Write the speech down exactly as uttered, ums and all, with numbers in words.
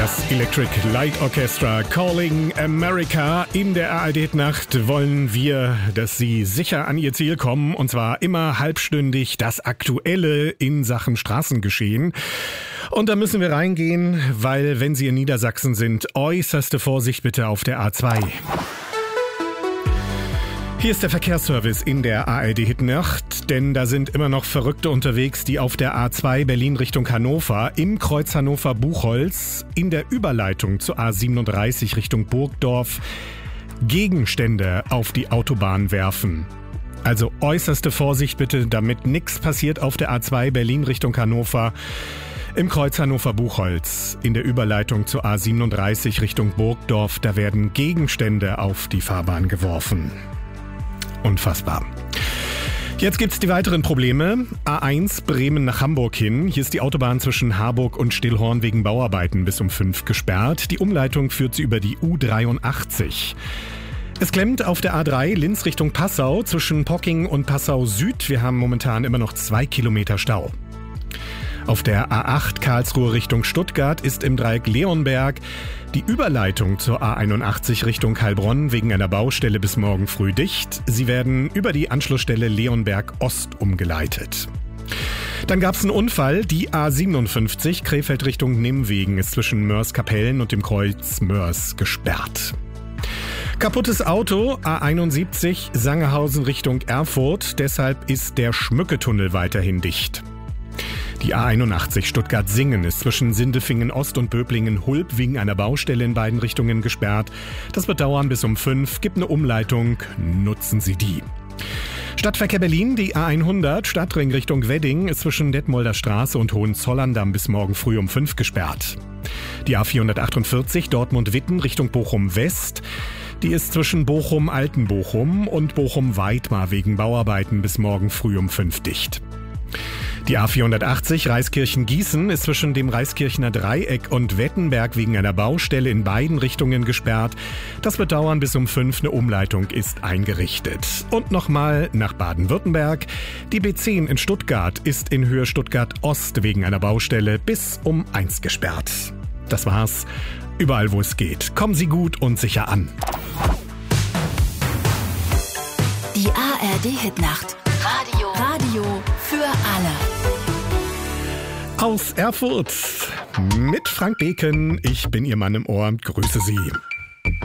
Das Electric Light Orchestra Calling America. In der A R D-Nacht wollen wir, dass Sie sicher an Ihr Ziel kommen. Und zwar immer halbstündig das Aktuelle in Sachen Straßengeschehen. Und da müssen wir reingehen, weil, wenn Sie in Niedersachsen sind, äußerste Vorsicht bitte auf der A zwei. Hier ist der Verkehrsservice in der A R D-Nacht, denn da sind immer noch Verrückte unterwegs, die auf der A zwei Berlin Richtung Hannover im Kreuz Hannover-Buchholz in der Überleitung zur A siebenunddreißig Richtung Burgdorf Gegenstände auf die Autobahn werfen. Also äußerste Vorsicht bitte, damit nichts passiert auf der A zwei Berlin Richtung Hannover im Kreuz Hannover-Buchholz in der Überleitung zur A siebenunddreißig Richtung Burgdorf. Da werden Gegenstände auf die Fahrbahn geworfen. Unfassbar. Jetzt gibt's die weiteren Probleme. A eins Bremen nach Hamburg hin. Hier ist die Autobahn zwischen Harburg und Stillhorn wegen Bauarbeiten bis um fünf gesperrt. Die Umleitung führt sie über die U dreiundachtzig. Es klemmt auf der A drei Linz Richtung Passau zwischen Pocking und Passau Süd. Wir haben momentan immer noch zwei Kilometer Stau. Auf der A acht Karlsruhe Richtung Stuttgart ist im Dreieck Leonberg die Überleitung zur A einundachtzig Richtung Heilbronn wegen einer Baustelle bis morgen früh dicht. Sie werden über die Anschlussstelle Leonberg Ost umgeleitet. Dann gab es einen Unfall. Die A siebenundfünfzig Krefeld Richtung Nimwegen ist zwischen Mörs-Kapellen und dem Kreuz Mörs gesperrt. Kaputtes Auto, A einundsiebzig Sangerhausen Richtung Erfurt. Deshalb ist der Schmücketunnel weiterhin dicht. Die A einundachtzig Stuttgart-Singen ist zwischen Sindelfingen Ost und Böblingen-Hulb wegen einer Baustelle in beiden Richtungen gesperrt. Das wird dauern bis um fünf. Gibt eine Umleitung. Nutzen Sie die. Stadtverkehr Berlin, die A hundert Stadtring Richtung Wedding ist zwischen Detmolder Straße und Hohenzollern-Damm bis morgen früh um fünf gesperrt. Die A vierhundertachtundvierzig Dortmund-Witten Richtung Bochum-West. Die ist zwischen Bochum-Altenbochum und Bochum-Weidmar wegen Bauarbeiten bis morgen früh um fünf dicht. Die A vierhundertachtzig Reiskirchen-Gießen ist zwischen dem Reiskirchener Dreieck und Wettenberg wegen einer Baustelle in beiden Richtungen gesperrt. Das wird dauern bis um fünf. Eine Umleitung ist eingerichtet. Und nochmal nach Baden-Württemberg. Die B zehn in Stuttgart ist in Höhe Stuttgart-Ost wegen einer Baustelle bis um eins gesperrt. Das war's. Überall, wo es geht. Kommen Sie gut und sicher an. Die A R D-Hitnacht. Radio. Radio für alle. Aus Erfurt mit Frank Beken. Ich bin Ihr Mann im Ohr. Grüße Sie.